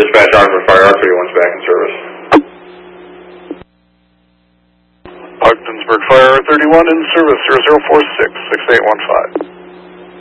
Dispatch Ogdensburg Fire R31's back in service. Ogdensburg Fire R31 in service, 0046-6815.